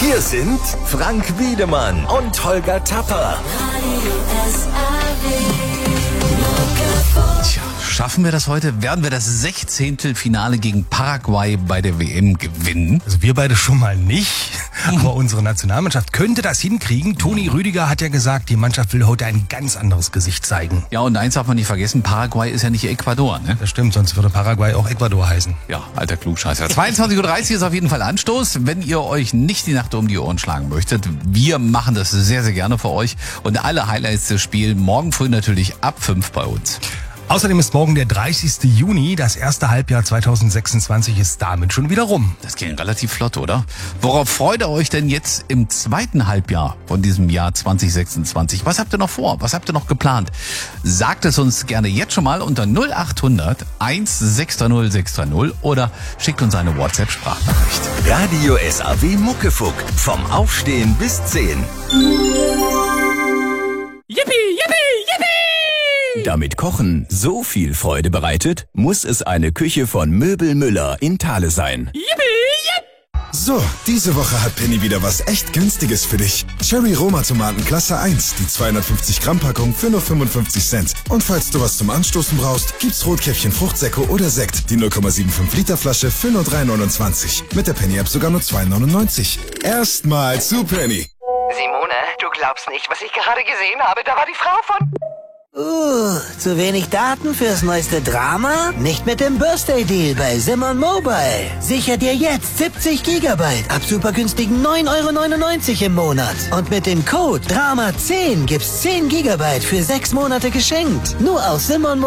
Hier sind Frank Wiedemann und Holger Tapper. Tja, schaffen wir das heute? Werden wir das 16. Finale gegen Paraguay bei der WM gewinnen? Also wir beide schon mal nicht, aber unsere Nationalmannschaft könnte das hinkriegen. Toni Rüdiger hat ja gesagt, die Mannschaft will heute ein ganz anderes Gesicht zeigen. Ja, und eins darf man nicht vergessen, Paraguay ist ja nicht Ecuador, ne? Das stimmt, sonst würde Paraguay auch Ecuador heißen. Ja, alter Klugscheißer. 22.30 Uhr ist auf jeden Fall Anstoß. Wenn ihr euch nicht die Nacht um die Ohren schlagen möchtet, wir machen das sehr, sehr gerne für euch. Und alle Highlights des Spiels morgen früh natürlich ab 5 bei uns. Außerdem ist morgen der 30. Juni, das erste Halbjahr 2026 ist damit schon wieder rum. Das ging relativ flott, oder? Worauf freut ihr euch denn jetzt im zweiten Halbjahr von diesem Jahr 2026? Was habt ihr noch vor? Was habt ihr noch geplant? Sagt es uns gerne jetzt schon mal unter 0800 1630 630 oder schickt uns eine WhatsApp-Sprachnachricht. Radio SAW Muckefuck. Vom Aufstehen bis 10. Yippie, yippie, yippie! Damit Kochen so viel Freude bereitet, muss es eine Küche von Möbel Müller in Thale sein. Yippie, yippie! So, diese Woche hat Penny wieder was echt Günstiges für dich. Cherry Roma Tomaten Klasse 1, die 250 Gramm Packung für nur 55 Cent. Und falls du was zum Anstoßen brauchst, gibt's Rotkäppchen Fruchtsäcke oder Sekt, die 0,75 Liter Flasche für nur 3,29. Mit der Penny App sogar nur 2,99. Erstmal zu Penny. Simone, du glaubst nicht, was ich gerade gesehen habe. Da war die Frau von... Zu wenig Daten fürs neueste Drama? Nicht mit dem Birthday-Deal bei Simon Mobile. Sicher dir jetzt 70 Gigabyte ab super günstigen 9,99 € im Monat. Und mit dem Code DRAMA10 gibt's 10 Gigabyte für 6 Monate geschenkt. Nur auf Simon